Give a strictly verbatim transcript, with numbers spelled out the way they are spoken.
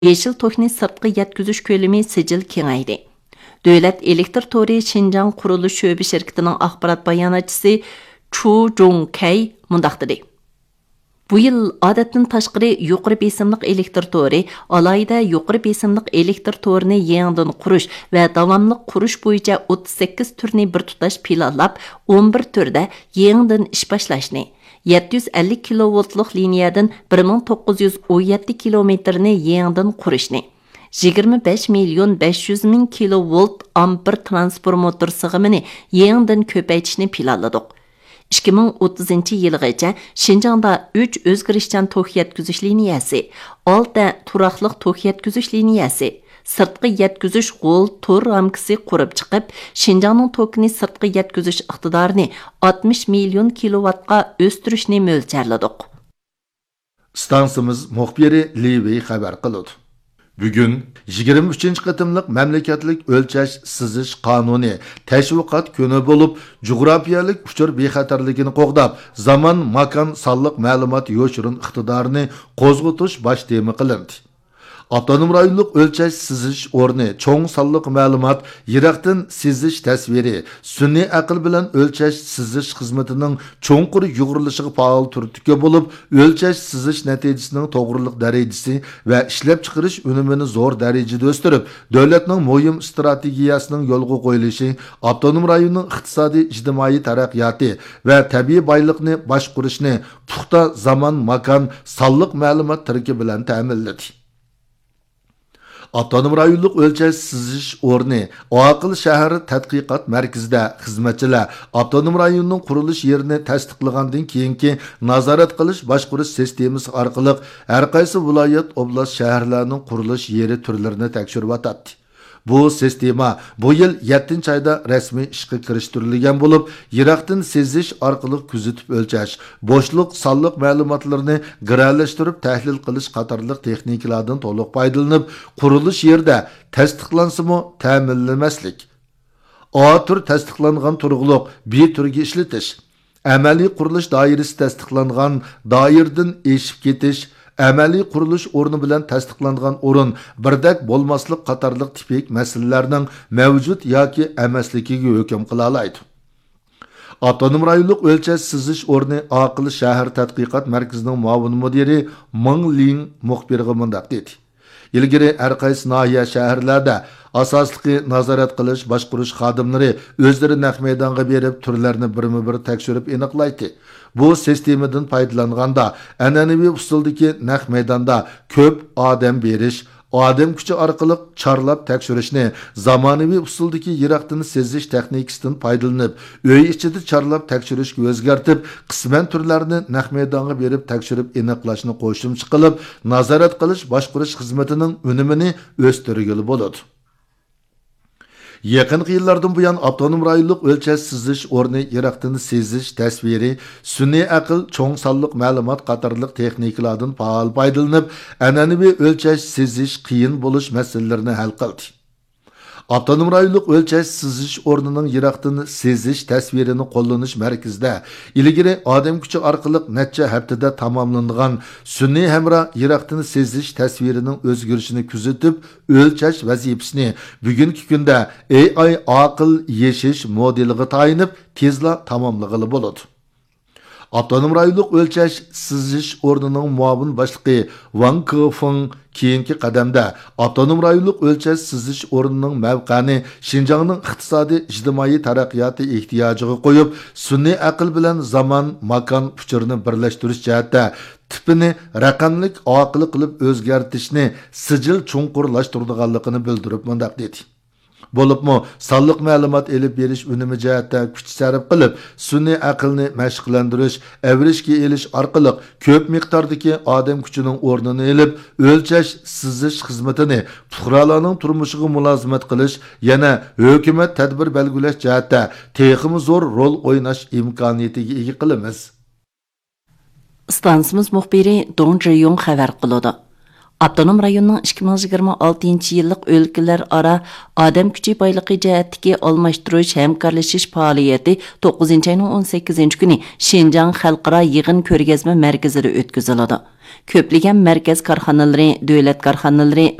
Yeşil tokni sırtqı yetküzüş kölümü sicil kengaydi. Dövlət elektr tori Şinjan quruluş şöbə şirkətinin axbarat bayanatçısı Chu Jong-kay mundaq dedi. Bu yıl adətdən təşqiri yuqori besimliq elektr tori, alayda yuqori besimliq elektr torini yenidən quruş və davamlıq quruş boyunca o'ttiz sakkiz turni bir tutaş planlab, o'n bir turda yenidən iş başlashni, yetti yuz ellik kilovoltluq liniyadan bir ming to'qqiz yuz o'n yetti kilometrni yenidən qurishni, yigirma besh million besh yuz ming kilovolt amper transformator sig'imini yenidən ko'paytirishni planladik. ikki ming o'ttizinchi yilgacha Şinjanda uch o'zgarishchan tok yetküzüş liniyasi, olti turaqliq tok yetküzüş liniyasi, sirtqi yetküzüş g'o'l tor ramkasi qurib chiqib, Şinjanning tokini sirtqi yetküzüş iqtidorini oltmish million kilovatga o'stirishni mo'ljalladik. Stansimiz muxbiri Livi xabar qildi. Bugün yigirma uchinchi qatimliq mamlakatlik o'lchash sizish qonuni tashviqot kuni bo'lib, jug'rafiyalik uchur bexatarligini qo'g'dab, zamon, makon, sonliq ma'lumot yo'shirin iqtidorini qo'zg'atish bosh tema qilindi. Avtonom rayonluq o'lchash sizish o'rni, cho'ng sonliq ma'lumot, yiroqdan sizish tasviri, sun'iy aql bilan o'lchash sizish xizmatining cho'nqur yug'urilishiga faol turtki bo'lib, o'lchash sizish natijasining to'g'riliq darajasi va ishlab chiqarish unumini zo'r darajada o'stirib, davlatning muhim strategiyasining yo'lga qo'yilishi, avtonom rayonning iqtisodiy ijtimoiy taraqqiyoti va tabiiy boylikni boshqarishni puxta zamon, makon, sonliq ma'lumot tarkibi bilan ta'minladi. Avtonom rayonluq o'lchash sizish o'rni Oqil shahar tadqiqot markazida xizmatchilar avtonom rayonning qurilish yerini tasdiqlagandan keyingi nazorat qilish boshqarish sistemasi orqali har qaysi viloyat, oblast, shaharlarning qurilish yeri turlarini tekshirib o'tadi. Bu sistema bu yil yettinchi oyda rasmiy ishga kirishtirilgan bo'lib, yiroqdan sezish orqali kuzatib o'lchash, bo'shliq, sonliq ma'lumotlarni gralashtirib tahlil qilish qatorliq texnikalardan to'liq foydalanib, qurilish yerda tasdiqlansimi ta'minlamaslik, A tur tasdiqlangan turg'uliq B turga ishlatish, amaliy qurilish doirasi tasdiqlangan doirdan eshib ketish, amaliy qurilish o'rni bilan tasdiqlangan o'rin birdak bo'lmaslik qatorliq tipik masalalarning mavjud yoki emasligiga hukm qila oladi. Avtonom rayonluq o'lchash sizish o'rni Oqil shahar tadqiqot markazining muavin mudiri Ming Ling muxbirga mundaq dedi. Ilgari har qaysi nahiya shaharlarda asosli nazorat qilish, boshqarish xodimlari o'zlari naq maydonga berib, turlarni birma-bir tekshirib aniqlaydi. Bu sistemadan foydalanganda an'anaviy usuldagi naq maydonda ko'p odam berish, odam kuchi orqali chorlab tekshirishni, zamonaviy usuldagi yiroqdan sezish texnikasidan foydalanib, uy ichida chorlab tekshirishga o'zgartib, qisman turlarni naq maydonga berib tekshirib aniqlashni qo'shimcha qilib, nazorat qilish, boshqarish xizmatining unumini o'stirgili bo'ladi. Yaqinqi yillardan buyon avtonom rayonluq o'lchash sizish o'rni yiroqdan sezish tasviri, sun'iy aql, cho'ng sonliq ma'lumot qatorliq texnikalardan faol foydalanib, an'anaviy o'lchash sezish qiyin bo'lish masalalarini hal qildi. Avtonom rayonluq o'lchash sizish o'rnining yiroqdan sezish tasvirini qo'llanish markazida ilgari odam kuchi orqali necha haftada tamomlangan sun'iy hamra yiroqdan sezish tasvirining o'zgarishini kuzatib o'lchash vazifasini bugungi kunda A I aql yeshish modeliga tayinib tezla tamomlag'ili bo'ladi. Avtonom rayonluq o'lchash sizish o'rnining muavin boshlig'i Wang Kefeng keyingi qadamda avtonom rayonluq o'lchash sizish o'rnining mavqani Şinjanning iqtisodiy ijtimoiy taraqqiyoti ehtiyojiga qo'yib, sun'iy aql bilan zamon, makon uchurini birlashtirish jihatda tipini raqamlik aqli qilib o'zgartirishni sijil chunqurlashtirganligini bildirib mundaq dedi. Bo'libmi sonliq ma'lumot elib berish unumi jihatda kuch sarf qilib, sun'iy aqlni mashqlantirish, avrishga elish orqali ko'p miqdordagi odam kuchining o'rnini elib, o'lchash sizish xizmatini fuqarolarning turmushiga mulozimat qilish, yana hukumat tadbir belgilash jihatda texmi zo'r rol o'ynash imkoniyatiga ega qilamiz. Stansimiz muxbiri Dong Zhiyong xabar qildi. Avtonom rayonning ikki ming yigirma oltinchi yillik o'lkalar ara odam kuchi boyligi jihatdagi almashtirish hamkorlashish faoliyati to'qqizinchi oyning o'n sakkizinchi kuni Şinjan xalqaro yig'in ko'rgazma markazida o'tkaziladi. ko'plagan markaz korxonalari, davlat korxonalari